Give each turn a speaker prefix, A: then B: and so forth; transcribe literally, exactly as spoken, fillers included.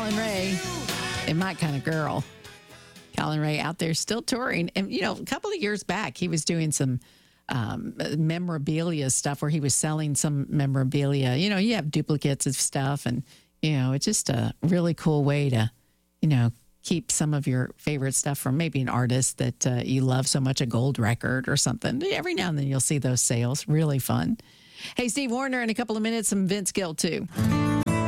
A: Colin Ray and My Kind of Girl. Colin Ray out there still touring. And, you know, a couple of years back, he was doing some um, memorabilia stuff where he was selling some memorabilia. You know, you have duplicates of stuff, and, you know, it's just a really cool way to, you know, keep some of your favorite stuff from maybe an artist that uh, you love so much, a gold record or something. Every now and then you'll see those sales. Really fun. Hey, Steve Wariner, in a couple of minutes, some Vince Gill, too.